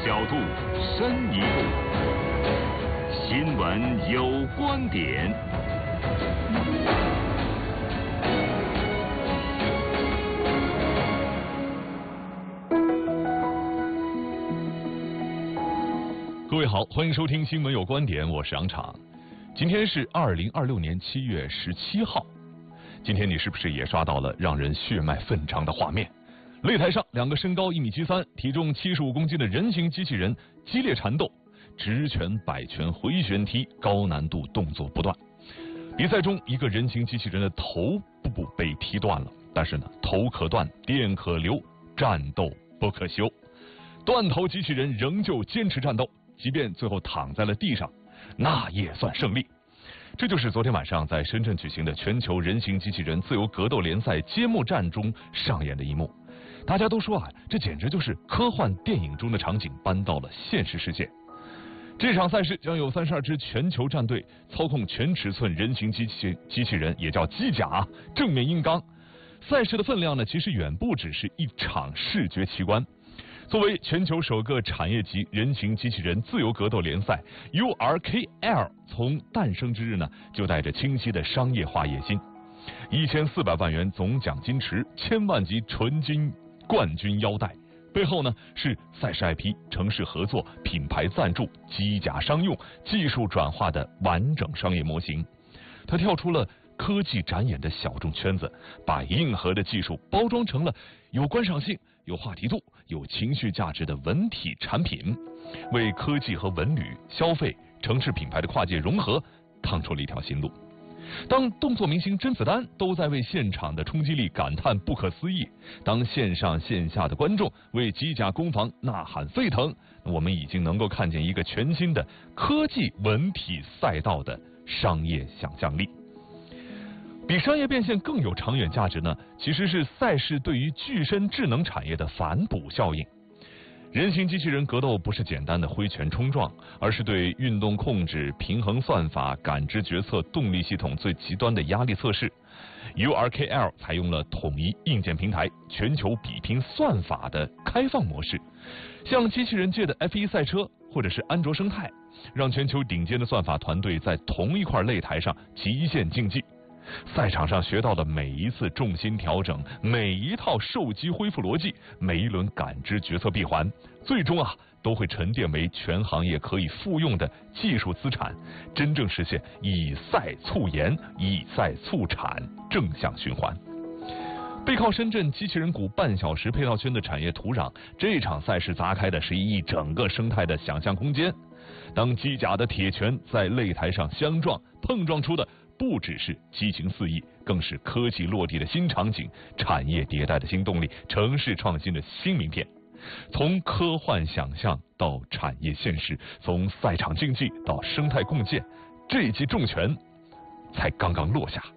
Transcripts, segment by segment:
角度，深一步，新闻有观点。各位好，欢迎收听新闻有观点，我是杨昶。今天是2026年7月17号。今天你是不是也刷到了让人血脉奋张的画面？擂台上，两个身高1.73米、体重75公斤的人形机器人激烈缠斗，直拳、摆拳、回旋踢，高难度动作不断。比赛中，一个人形机器人的头部被踢断了，但是呢，头可断，电可流，战斗不可休。断头机器人仍旧坚持战斗，即便最后躺在了地上，那也算胜利。这就是昨天晚上在深圳举行的全球人形机器人自由格斗联赛揭幕战中上演的一幕。大家都说啊，这简直就是科幻电影中的场景搬到了现实世界。这场赛事将有32支全球战队操控全尺寸人形机器人，也叫机甲，正面硬刚。赛事的分量呢，其实远不只是一场视觉奇观。作为全球首个产业级人形机器人自由格斗联赛 ，URKL 从诞生之日呢，就带着清晰的商业化野心。1400万元总奖金池，1000万级纯金冠军腰带，背后呢是赛事 IP、城市合作、品牌赞助、机甲商用、技术转化的完整商业模型。它跳出了科技展演的小众圈子，把硬核的技术包装成了有观赏性、有话题度、有情绪价值的文体产品，为科技和文旅、消费、城市品牌的跨界融合趟出了一条新路。当动作明星甄子丹都在为现场的冲击力感叹不可思议，当线上线下的观众为机甲攻防呐喊沸腾，我们已经能够看见一个全新的科技文体赛道的商业想象力。比商业变现更有长远价值呢，其实是赛事对于具身智能产业的反哺效应。人形机器人格斗不是简单的挥拳冲撞，而是对运动控制、平衡算法、感知决策、动力系统最极端的压力测试。URKL 采用了统一硬件平台、全球比拼算法的开放模式，像机器人界的 F1 赛车或者是安卓生态，让全球顶尖的算法团队在同一块擂台上极限竞技。赛场上学到的每一次重心调整，每一套受击恢复逻辑，每一轮感知决策闭环，最终都会沉淀为全行业可以复用的技术资产，真正实现以赛促研、以赛促产正向循环。背靠深圳机器人谷半小时配套圈的产业土壤，这场赛事砸开的是一整个生态的想象空间。当机甲的铁拳在擂台上相撞碰撞出的不只是激情四溢，更是科技落地的新场景、产业迭代的新动力、城市创新的新名片。从科幻想象到产业现实，从赛场竞技到生态共建，这一记重拳才刚刚落下。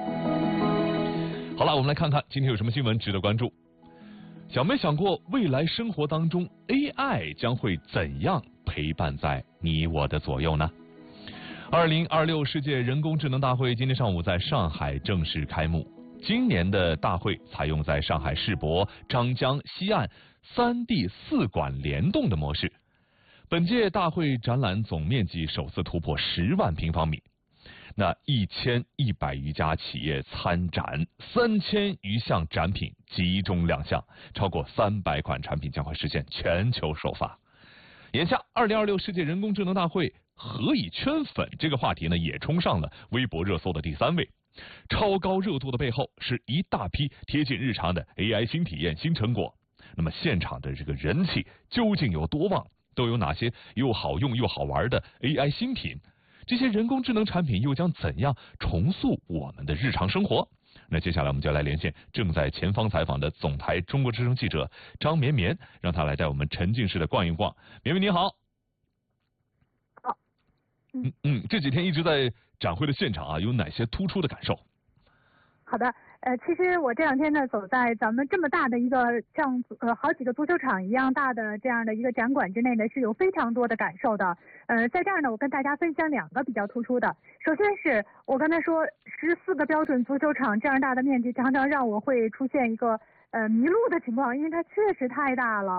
好了，我们来看看今天有什么新闻值得关注。想没想过未来生活当中 AI 将会怎样陪伴在你我的左右呢？2026世界人工智能大会今天上午在上海正式开幕。今年的大会采用在上海世博、张江、西岸3D 4馆联动的模式。本届大会展览总面积首次突破10万平方米。那1100余家企业参展，3000余项展品集中亮相，超过300款产品将会实现全球首发。眼下2026世界人工智能大会何以圈粉这个话题呢，也冲上了微博热搜的第3位。超高热度的背后是一大批贴近日常的 AI 新体验、新成果。那么现场的这个人气究竟有多旺？都有哪些又好用又好玩的 AI 新品？这些人工智能产品又将怎样重塑我们的日常生活？那接下来我们就来连线正在前方采访的总台中国之声记者张绵绵，让他来带我们沉浸式的逛一逛。绵绵你好。 好。 这几天一直在展会的现场有哪些突出的感受？ 好的，其实我这2天呢走在咱们这么大的一个像好几个足球场一样大的这样的一个展馆之内呢，是有非常多的感受的。在这儿呢，我跟大家分享2个比较突出的。首先是我刚才说14个标准足球场这样大的面积，常常让我会出现一个迷路的情况，因为它确实太大了。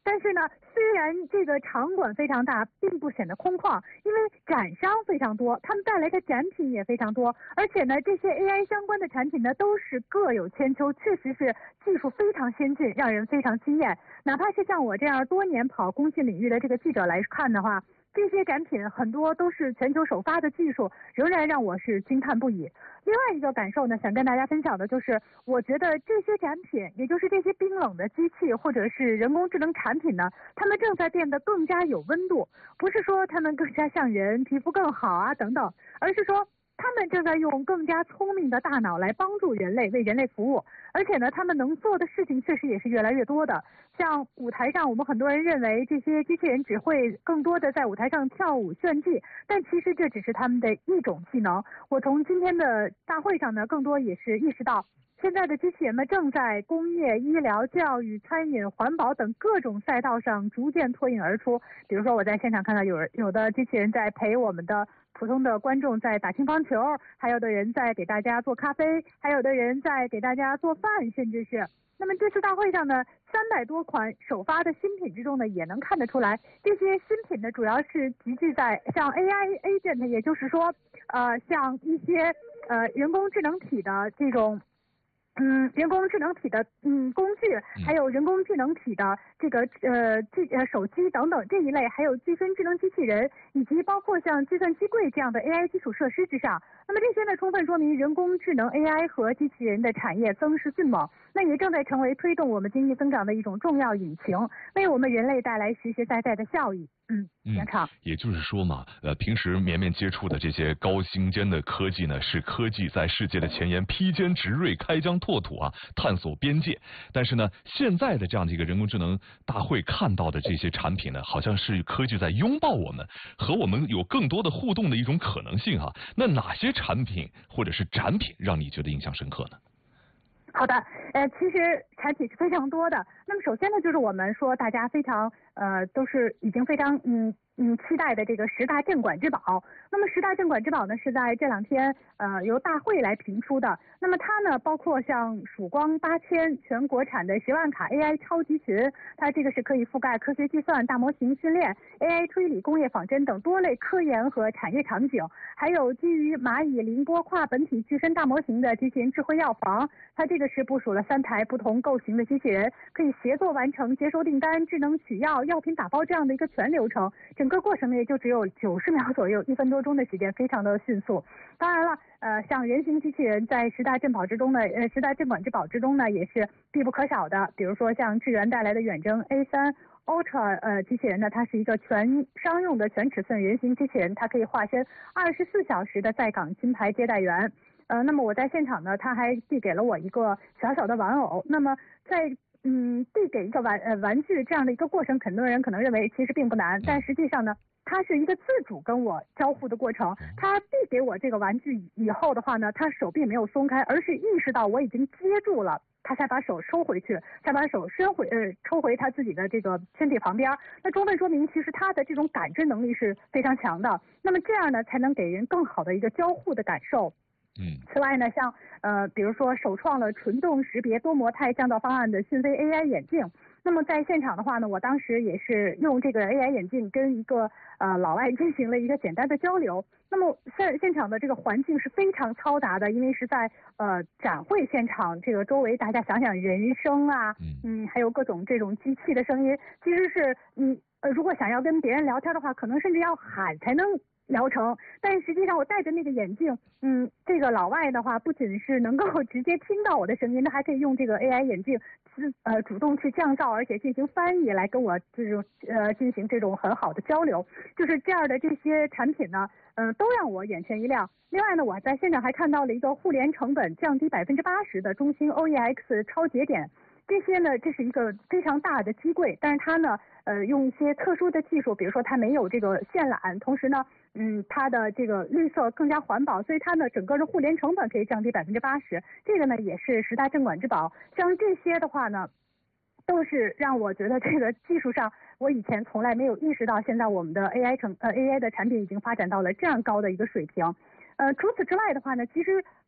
但是呢，虽然这个场馆非常大，并不显得空旷，因为展商非常多，他们带来的展品也非常多，而且呢，这些 AI 相关的产品呢，都是各有千秋，确实是技术非常先进，让人非常惊艳。哪怕是像我这样多年跑工信领域的这个记者来看的话，这些展品很多都是全球首发的技术，仍然让我是惊叹不已。另外一个感受呢，想跟大家分享的就是，我觉得这些展品，也就是这些冰冷的机器或者是人工智能产品呢，它们正在变得更加有温度，不是说它们更加像人，皮肤更好啊等等，而是说他们正在用更加聪明的大脑来帮助人类，为人类服务。而且呢，他们能做的事情确实也是越来越多的。像舞台上，我们很多人认为这些机器人只会更多的在舞台上跳舞炫技，但其实这只是他们的一种技能。我从今天的大会上呢，更多也是意识到，现在的机器人们正在工业、医疗、教育、餐饮、环保等各种赛道上逐渐脱颖而出。比如说，我在现场看到有的机器人在陪我们的普通的观众在打乒乓球，还有的人在给大家做咖啡，还有的人在给大家做饭，甚至是。那么这次大会上呢，300多款首发的新品之中呢，也能看得出来，这些新品呢主要是集聚在像 AI agent， 也就是说，像一些人工智能体的这种。人工智能体的工具，还有人工智能体的这个手机等等这一类，还有具身智能机器人，以及包括像计算机柜这样的 AI 基础设施之上。那么这些呢，充分说明人工智能 AI 和机器人的产业增势迅猛，那也正在成为推动我们经济增长的一种重要引擎，为我们人类带来实实在在的效益。杨畅， 也就是说嘛，平时绵绵接触的这些高精尖的科技呢，是科技在世界的前沿披坚执锐、开疆拓土啊，探索边界。但是呢，现在的这样的一个人工智能大会看到的这些产品呢，好像是科技在拥抱我们，和我们有更多的互动的一种可能性啊。那哪些产品或者是展品让你觉得印象深刻呢？ 好的，其实产品是非常多的。那么首先呢，就是我们说大家非常都是已经非常期待的这个10大镇馆之宝。那么10大镇馆之宝呢，是在这2天由大会来评出的。那么它呢，包括像曙光8000全国产的10万卡 AI 超级群，它这个是可以覆盖科学计算、大模型训练、AI 推理、工业仿真等多类科研和产业场景。还有基于蚂蚁凌波跨本体具身大模型的机器人智慧药房，它这个是部署了3台不同构型的机器人，可以协作完成接收订单、智能取药、药品打包这样的一个全流程。整个过程呢也就只有90秒左右，1分多钟的时间，非常的迅速。当然了，像人形机器人在10大镇宝之中呢，10大镇馆之宝之中呢也是必不可少的。比如说像智源带来的远征 A3 Ultra 机器人呢，它是一个全商用的全尺寸人形机器人，它可以化身24小时的在岗金牌接待员。那么我在现场呢，他还递给了我一个小小的玩偶。那么在递给一个玩具这样的一个过程，很多人可能认为其实并不难，但实际上呢，它是一个自主跟我交互的过程。他递给我这个玩具以后的话呢，他手臂没有松开，而是意识到我已经接住了，他才把手收回去，才把手抽回他自己的这个身体旁边。那充分说明其实他的这种感知能力是非常强的。那么这样呢，才能给人更好的一个交互的感受。此外呢，像比如说首创了纯动识别多模态降噪方案的讯飞 AI 眼镜。那么在现场的话呢，我当时也是用这个 AI 眼镜跟一个老外进行了一个简单的交流。那么现场的这个环境是非常嘈杂的，因为是在展会现场，这个周围大家想想人声啊，还有各种这种机器的声音，其实是如果想要跟别人聊天的话，可能甚至要喊才能疗程。但实际上我戴着那个眼镜，这个老外的话不仅是能够直接听到我的声音，他还可以用这个 AI 眼镜主动去降噪，而且进行翻译来跟我这种进行这种很好的交流。就是这样的这些产品呢，都让我眼前一亮。另外呢，我在现场还看到了一个互联成本降低80%的中兴 OEX 超节点。这些呢，这是一个非常大的机柜，但是它呢，用一些特殊的技术，比如说它没有这个线缆，同时呢，它的这个绿色更加环保，所以它呢整个的互联成本可以降低80%。这个呢也是10大镇馆之宝。像这些的话呢，都是让我觉得这个技术上我以前从来没有意识到，现在我们的 AI 的产品已经发展到了这样高的一个水平。除此之外的话呢，其实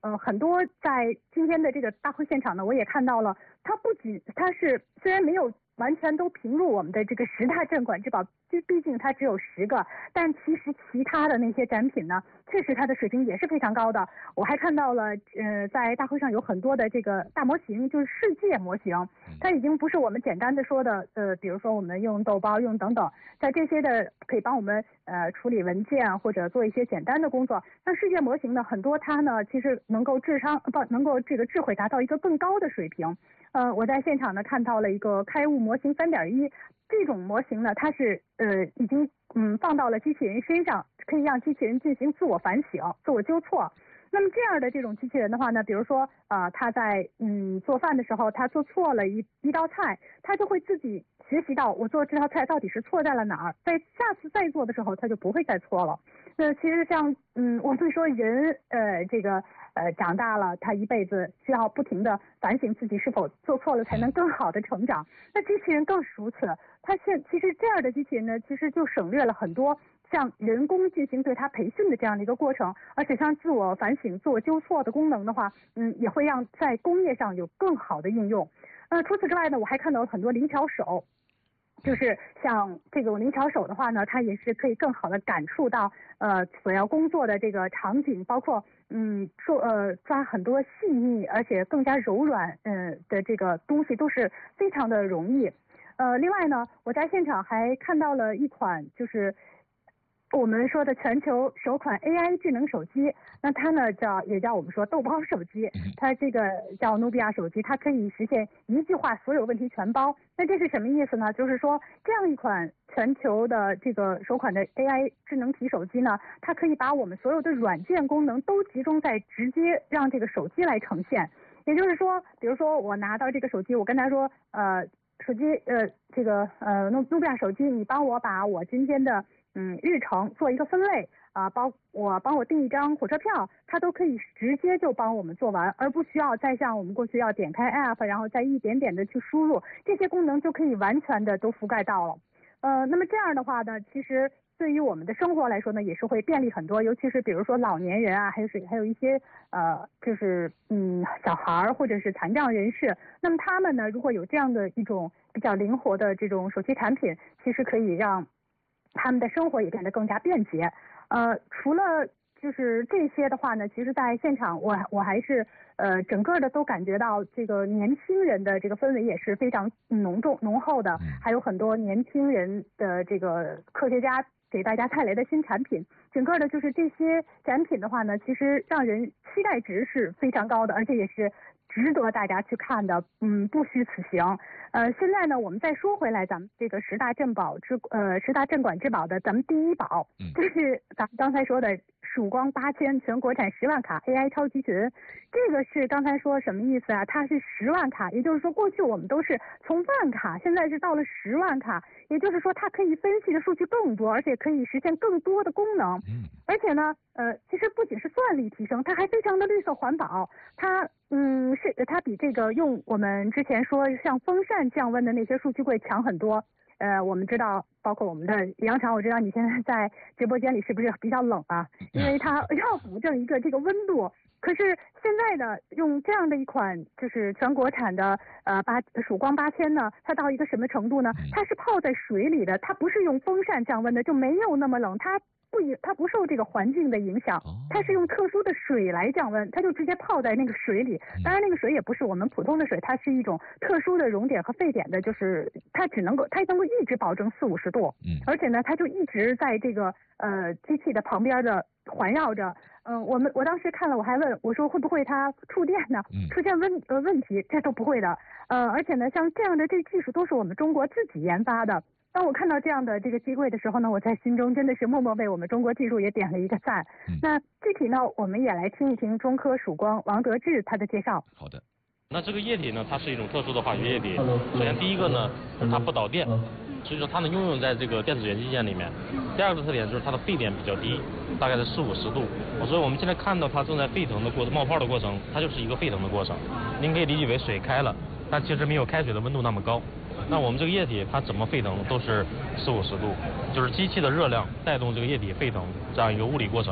很多在今天的这个大会现场呢，我也看到了，它不仅它是虽然没有完全都评入我们的这个10大镇馆之宝，毕竟它只有10个，但其实其他的那些展品呢，确实它的水平也是非常高的。我还看到了，在大会上有很多的这个大模型，就是世界模型，它已经不是我们简单的说的，比如说我们用豆包用等等，在这些的可以帮我们处理文件或者做一些简单的工作。那世界模型呢，很多它呢其实能够能够这个智慧达到一个更高的水平。我在现场呢看到了一个开悟模型3.1，这种模型呢，它是已经放到了机器人身上，可以让机器人进行自我反省、自我纠错。那么这样的这种机器人的话呢，比如说他在做饭的时候，他做错了一道菜，他就会自己学习到我做这道菜到底是错在了哪儿，在下次再做的时候，他就不会再错了。那其实像我们说人这个长大了，他一辈子需要不停的反省自己是否做错了，才能更好的成长。那机器人更是如此，其实这样的机器人呢，其实就省略了很多像人工进行对它培训的这样的一个过程，而且像自我反省、自我纠错的功能的话，也会让在工业上有更好的应用。除此之外呢，我还看到很多灵巧手。就是像这种灵巧手的话呢，它也是可以更好的感触到所要工作的这个场景，包括抓很多细腻而且更加柔软的这个东西都是非常的容易。另外呢，我在现场还看到了一款就是我们说的全球首款 AI 智能手机，那它呢也叫我们说豆包手机，它这个叫努比亚手机，它可以实现一句话所有问题全包。那这是什么意思呢？就是说这样一款全球的这个首款的 AI 智能体手机呢，它可以把我们所有的软件功能都集中在直接让这个手机来呈现。也就是说，比如说我拿到这个手机，我跟他说手机这个努比亚手机，你帮我把我今天的日程做一个分类帮我订一张火车票，它都可以直接就帮我们做完，而不需要再像我们过去要点开 app， 然后再一点点的去输入，这些功能就可以完全的都覆盖到了。那么这样的话呢，其实对于我们的生活来说呢，也是会便利很多，尤其是比如说老年人啊，还有一些就是小孩或者是残障人士，那么他们呢，如果有这样的一种比较灵活的这种手机产品，其实可以让他们的生活也变得更加便捷。除了就是这些的话呢，其实在现场我还是整个的都感觉到这个年轻人的这个氛围也是非常浓厚的，还有很多年轻人的这个科学家给大家带来的新产品，整个的就是这些展品的话呢，其实让人期待值是非常高的，而且也是值得大家去看的，不虚此行。现在呢，我们再说回来，咱们这个10大镇馆之宝的咱们第一宝，就是咱们刚才说的曙光8000全国产10万卡 AI 超级群。这个是刚才说什么意思啊？它是10万卡，也就是说过去我们都是从万卡，现在是到了10万卡，也就是说它可以分析的数据更多，而且可以实现更多的功能。而且呢，其实不仅是算力提升，它还非常的绿色环保。它比这个用我们之前说像风扇降温的那些数据柜强很多。我们知道，包括我们的杨常，我知道你现在在直播间里是不是比较冷啊？因为它要保证一个这个温度。可是现在呢，用这样的一款就是全国产的曙光8000呢，它到一个什么程度呢？它是泡在水里的，它不是用风扇降温的，就没有那么冷。它不受这个环境的影响，它是用特殊的水来降温，它就直接泡在那个水里。当然那个水也不是我们普通的水，它是一种特殊的熔点和沸点的，就是它能够一直保证40-50度，而且呢它就一直在这个机器的旁边的环绕着。我当时看了，我还问我说会不会它触电呢？出现问题，这都不会的。而且呢，像这样的这技术都是我们中国自己研发的。当我看到这样的这个机会的时候呢，我在心中真的是默默为我们中国技术也点了一个赞。那具体呢，我们也来听一听中科曙光王德志他的介绍。 好的。那这个液体呢，它是一种特殊的化学液体。首先第一个呢，它不导电，所以说它能应用在这个电子元器件里面。第二个特点就是它的沸点比较低，大概是40-50度。所以我们现在看到它正在沸腾的过程、冒泡的过程，它就是一个沸腾的过程。您可以理解为水开了，但其实没有开水的温度那么高。那我们这个液体它怎么沸腾都是40-50度，就是机器的热量带动这个液体沸腾这样一个物理过程。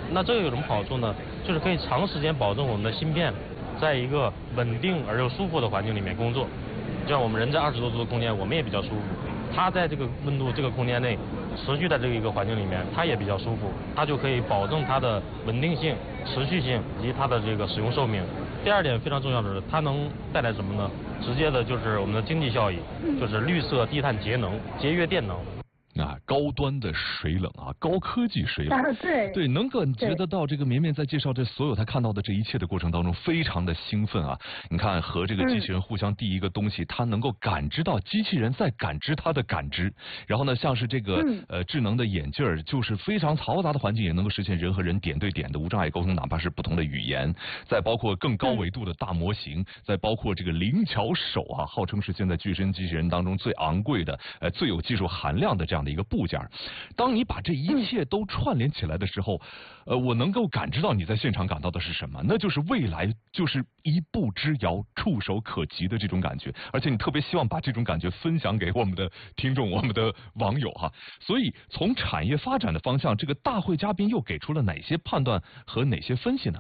那这个有什么好处呢？就是可以长时间保证我们的芯片在一个稳定而又舒服的环境里面工作。就像我们人在20多度的空间，我们也比较舒服。它在这个温度、这个空间内持续在这一个环境里面，它也比较舒服，它就可以保证它的稳定性、持续性以及它的这个使用寿命。第二点非常重要的是，它能带来什么呢？直接的就是我们的经济效益，就是绿色、低碳、节能、节约电能。 高端的水冷啊，高科技水冷，对，能感觉得到这个绵绵在介绍这所有他看到的这一切的过程当中，非常的兴奋啊！你看，和这个机器人互相递一个东西，它能够感知到机器人在感知它的感知，然后呢，像是这个智能的眼镜儿，就是非常嘈杂的环境也能够实现人和人点对点的无障碍沟通，哪怕是不同的语言。再包括更高维度的大模型，再包括这个灵巧手啊，号称是现在具身机器人当中最昂贵的、最有技术含量的这样的一个部件。当你把这一切都串联起来的时候，我能够感知到你在现场感到的是什么？那就是未来就是一步之遥、触手可及的这种感觉，而且你特别希望把这种感觉分享给我们的听众、我们的网友哈。所以从产业发展的方向，这个大会嘉宾又给出了哪些判断和哪些分析呢？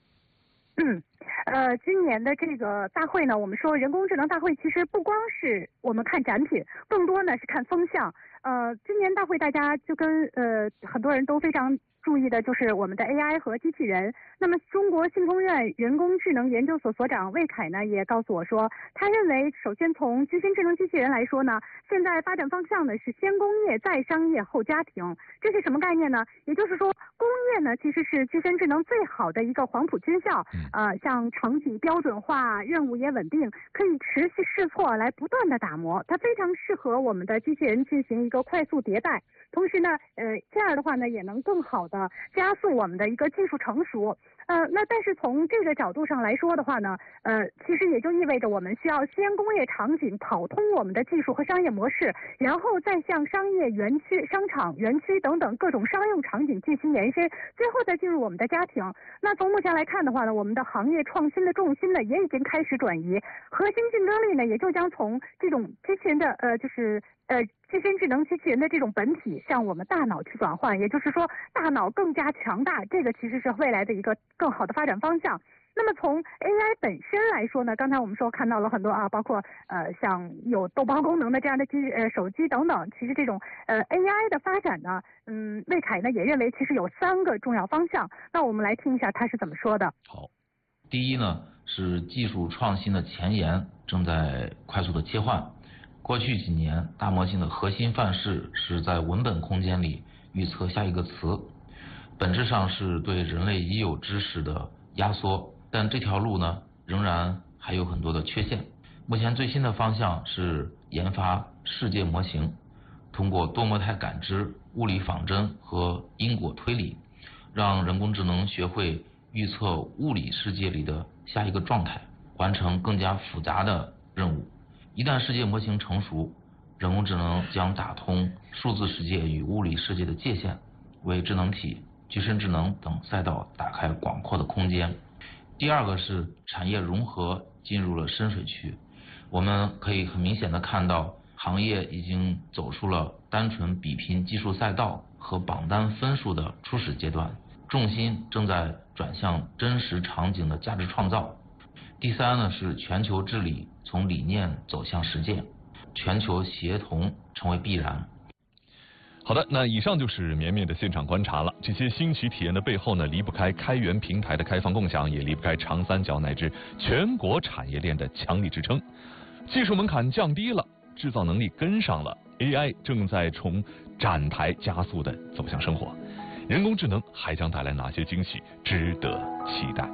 今年的这个大会呢，我们说人工智能大会，其实不光是我们看展品，更多呢是看风向。今年大会大家就跟很多人都非常注意的就是我们的 AI 和机器人。那么中国信通院人工智能研究所所长魏凯呢也告诉我说，他认为首先从具身智能机器人来说呢，现在发展方向呢是先工业再商业后家庭。这是什么概念呢？也就是说工业呢其实是具身智能最好的一个黄埔军校，像场景标准化，任务也稳定，可以持续试错来不断的打磨，它非常适合我们的机器人进行一个快速迭代。同时呢，这样的话呢也能更好的加速我们的一个技术成熟。那但是从这个角度上来说的话呢，其实也就意味着我们需要先工业场景跑通我们的技术和商业模式，然后再向商业园区、商场、园区等等各种商用场景进行延伸，最后再进入我们的家庭。那从目前来看的话呢，我们的行业创新的重心呢也已经开始转移，核心竞争力呢也就将从这种机器人的具身智能机器人的这种本体向我们大脑去转换，也就是说大脑更加强大，这个其实是未来的一个更好的发展方向。那么从 AI 本身来说呢，刚才我们说看到了很多包括像有逗包功能的这样的手机等等，其实这种AI 的发展呢，魏凯呢也认为其实有3个重要方向。那我们来听一下他是怎么说的。 好，第一呢是技术创新的前沿正在快速的切换。过去几年，大模型的核心范式是在文本空间里预测下一个词，本质上是对人类已有知识的压缩，但这条路呢，仍然还有很多的缺陷。目前最新的方向是研发世界模型，通过多模态感知、物理仿真和因果推理，让人工智能学会预测物理世界里的下一个状态，完成更加复杂的任务。一旦世界模型成熟，人工智能将打通数字世界与物理世界的界限，为智能体、具身智能等赛道打开广阔的空间。第二个是产业融合进入了深水区，我们可以很明显的看到，行业已经走出了单纯比拼技术赛道和榜单分数的初始阶段，重心正在转向真实场景的价值创造。第三呢是全球治理从理念走向实践，全球协同成为必然。 好的，那以上就是绵绵的现场观察了。这些新奇体验的背后呢，离不开开源平台的开放共享，也离不开长三角乃至全国产业链的强力支撑。技术门槛降低了，制造能力跟上了 ，AI 正在从展台加速的走向生活。人工智能还将带来哪些惊喜，值得期待。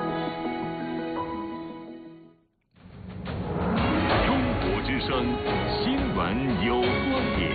新闻有观点，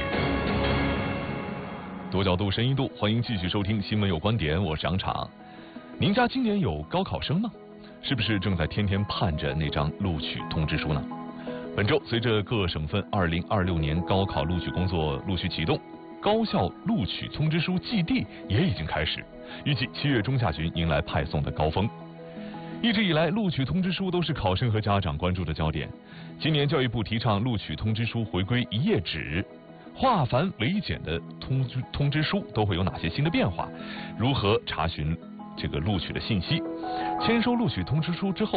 多角度、深一度，欢迎继续收听《新闻有观点》，我是杨昶。您家今年有高考生吗？是不是正在天天盼着那张录取通知书呢？本周，随着各省份2026年高考录取工作陆续启动，高校录取通知书寄递也已经开始，预计7月中下旬迎来派送的高峰。一直以来，录取通知书都是考生和家长关注的焦点。今年教育部提倡录取通知书回归1页纸， 化繁为简的通知书都会有哪些新的变化？如何查询这个录取的信息？签收录取通知书之后